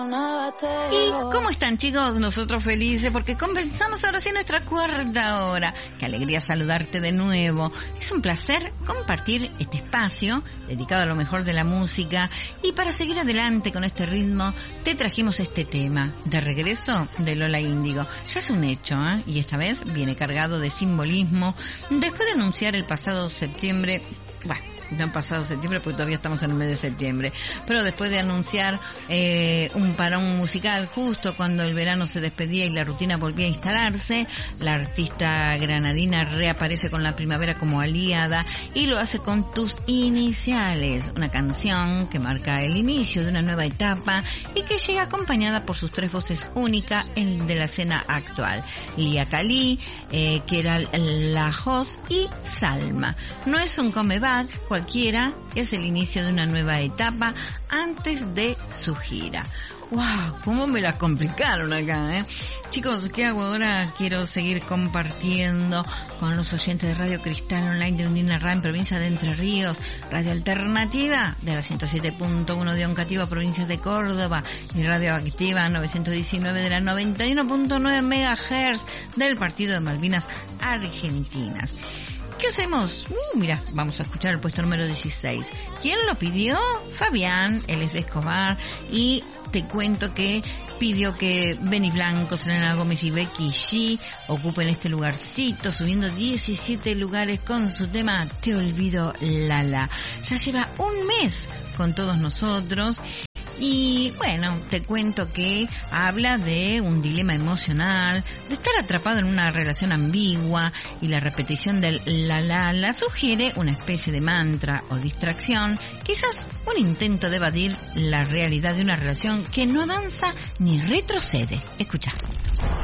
¿Y cómo están, chicos? Nosotros felices porque comenzamos ahora sí nuestra cuarta hora. Qué alegría saludarte de nuevo. Es un placer compartir este espacio dedicado a lo mejor de la música. Y para seguir adelante con este ritmo, te trajimos este tema, De regreso de Lola Índigo. Ya es un hecho, ¿eh? Y esta vez viene cargado de simbolismo. Después de anunciar el pasado septiembre... Bueno, no han pasado septiembre porque todavía estamos en el mes de septiembre, pero después de anunciar un parón musical justo cuando el verano se despedía y la rutina volvía a instalarse, la artista granadina reaparece con la primavera como aliada y lo hace con Tus Iniciales, una canción que marca el inicio de una nueva etapa y que llega acompañada por sus tres voces únicas de la escena actual, Lía Calí, que era la host, y Salma. No es un comeback cualquiera, es el inicio de una nueva etapa antes de su gira. ¡Wow! ¿Cómo me la complicaron acá, eh? Chicos, ¿qué hago ahora? Quiero seguir compartiendo con los oyentes de Radio Cristal Online de Undina Ra en provincia de Entre Ríos, Radio Alternativa de la 107.1 de Oncativa, provincia de Córdoba, y Radio Activa 919 de la 91.9 MHz del Partido de Malvinas Argentinas. ¿Qué hacemos? Mira, vamos a escuchar el puesto número 16. ¿Quién lo pidió? Fabián, él es de Escobar, y te cuento que pidió que Benny Blanco, Selena Gómez y Becky G ocupen este lugarcito, subiendo 17 lugares con su tema Te olvido Lala. Ya lleva un mes con todos nosotros. Y bueno, te cuento que habla de un dilema emocional, de estar atrapado en una relación ambigua, y la repetición del la sugiere una especie de mantra o distracción, quizás un intento de evadir la realidad de una relación que no avanza ni retrocede. Escucha.